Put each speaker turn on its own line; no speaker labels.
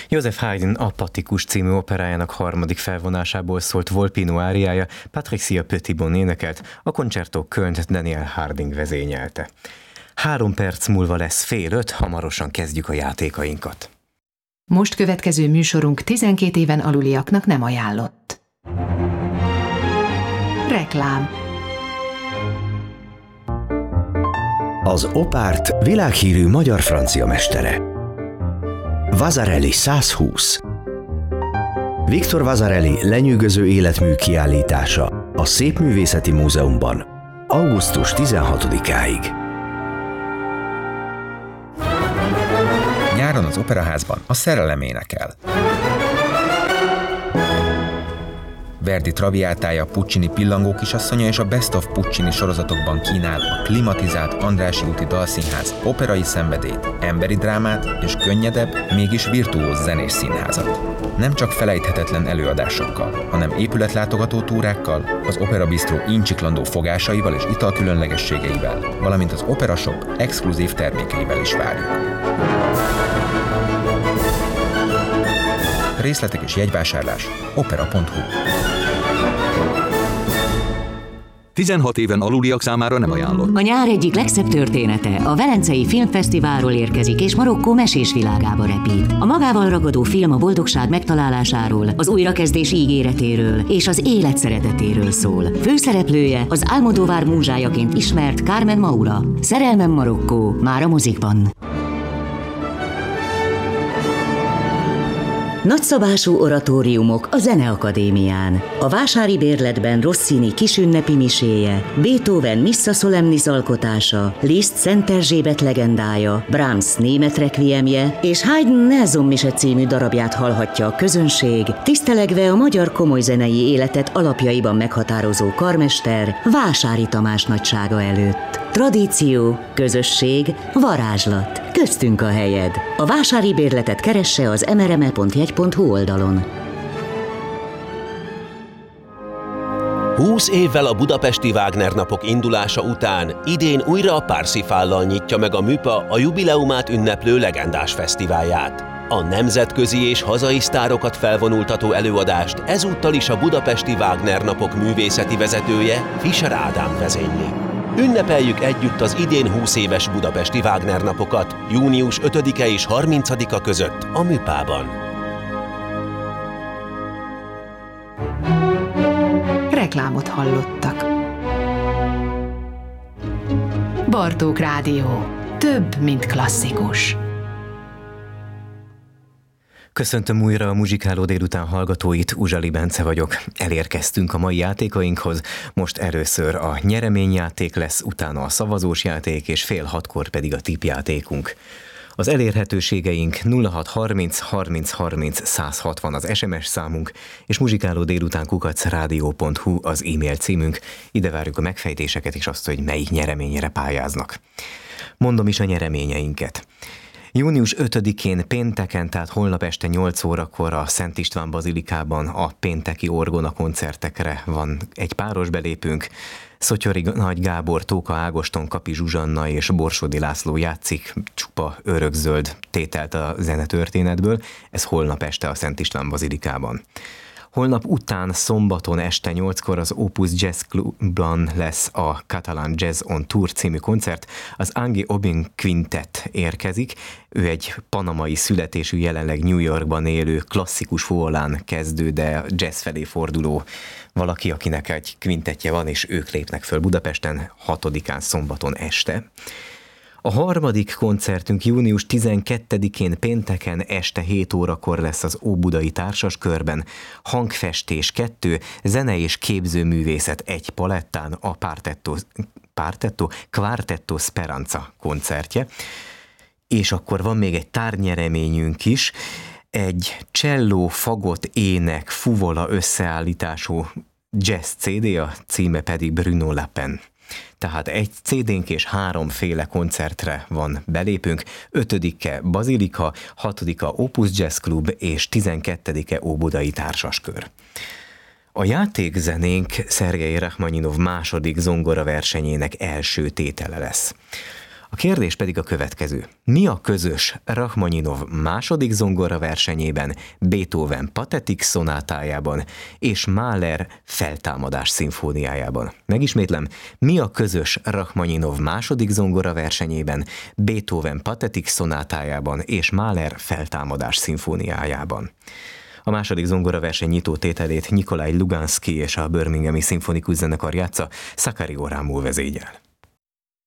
Joseph Haydn Apatikus című operájának harmadik felvonásából szólt Volpino áriája, Patricia Petitbon énekelt, a Concerto Kölnt Daniel Harding vezényelte. 3 perc múlva lesz 4:30, hamarosan kezdjük a játékainkat.
Most következő műsorunk 12 éven aluliaknak nem ajánlott. Reklám.
Az opárt világhírű magyar-francia mestere. Vasarely 120. Victor Vasarely lenyűgöző életmű kiállítása a Szépművészeti Múzeumban augusztus 16-áig.
Nyáron az Operaházban a Szerelem énekel. Verdi Traviátája, Puccini Pillangó kisasszonya és a Best of Puccini sorozatokban kínál a klimatizált Andrássy úti Dalszínház operai szenvedélyt, emberi drámát és könnyedebb, mégis virtuóz zenés színházat. Nem csak felejthetetlen előadásokkal, hanem épületlátogató túrákkal, az Opera Bistro incsiklandó fogásaival és italkülönlegességeivel, valamint az Opera Shop exkluzív termékeivel is várjuk. Részletek és jegyvásárlás opera.hu.
16 éven aluliak számára nem ajánlott.
A nyár egyik legszebb története a Velencei Filmfesztiválról érkezik, és Marokkó mesés világába repít. A magával ragadó film a boldogság megtalálásáról, az újrakezdés ígéretéről és az élet szeretetéről szól. Főszereplője az Almodóvar múzsájaként ismert Carmen Maura. Szerelmem Marokkó, már a mozikban. Nagyszabású oratóriumok a Zeneakadémián. A Vásári Bérletben Rossini kisünnepi miséje, Beethoven Missa Solemnis alkotása, Liszt Szent Erzsébet legendája, Brahms német requiemje és Haydn Nelson mise című darabját hallhatja a közönség, tisztelegve a magyar komolyzenei életet alapjaiban meghatározó karmester Vásári Tamás nagysága előtt. Tradíció, közösség, varázslat. Köztünk a helyed. A Vásári Bérletet keresse az mrme.jegy.hu oldalon.
20 évvel a budapesti Wagner napok indulása után idén újra a Parsifállal nyitja meg a MÜPA a jubileumát ünneplő legendás fesztiválját. A nemzetközi és hazai sztárokat felvonultató előadást ezúttal is a budapesti Wagner napok művészeti vezetője, Fischer Ádám vezényli. Ünnepeljük együtt az idén 20 éves budapesti Wagner napokat, június 5-e és 30-a között a MÜPA-ban.
Reklámot hallottak. Bartók Rádió. Több, mint klasszikus.
Köszöntöm újra a Muzsikáló délután hallgatóit, Uzsali Bence vagyok. Elérkeztünk a mai játékainkhoz, most először a nyereményjáték lesz, utána a szavazós játék, és 5:30 pedig a tippjátékunk. Az elérhetőségeink 0630 30 30 160 az SMS számunk, és muzsikálódélután@radio.hu az e-mail címünk. Ide várjuk a megfejtéseket és azt, hogy melyik nyereményre pályáznak. Mondom is a nyereményeinket. Június 5-én pénteken, tehát holnap este 8 órakor a Szent István Bazilikában a pénteki orgona koncertekre van egy páros belépőnk. Szotyori Nagy Gábor, Tóka Ágoston, Kapi Zsuzsanna és Borsodi László játszik csupa örökzöld tételt a zenetörténetből. Ez holnap este a Szent István Bazilikában. Holnap után szombaton este 8-kor az Opus Jazz Clubban lesz a Catalan Jazz on Tour című koncert. Az Angie Obin Quintet érkezik. Ő egy panamai születésű, jelenleg New Yorkban élő, klasszikus fuvolán kezdő, de jazz felé forduló valaki, akinek egy kvintetje van, és ők lépnek föl Budapesten 6-án szombaton este. A harmadik koncertünk június 12-én pénteken este 7 órakor lesz az Óbudai Társaskörben. Hangfestés 2, zene és képzőművészet egy palettán, a Quartetto Speranza koncertje. És akkor van még egy tárgynyereményünk is, egy cselló, fagot, ének, fuvola összeállítású jazz CD, a címe pedig Bruno Lapin. Tehát egy CD-nk és 3 féle koncertre van belépünk, 5-e Bazilika, 6-a Opus Jazz Club és 12-e Óbudai Társaskör. A játékzenénk Szergej Rachmaninov második zongora versenyének első tétele lesz. A kérdés pedig a következő. Mi a közös Rachmaninov második zongora versenyében, Beethoven Pathetic szonátájában és Mahler Feltámadás szimfóniájában? Megismétlem, mi a közös Rachmaninov második zongora versenyében, Beethoven Pathetic szonátájában és Mahler Feltámadás szimfóniájában? A második zongoraverseny nyitó tételét Nikolaj Luganszky és a Birminghami Szimfonikus Zenekar játsza, Sakari Orámú vezégyel.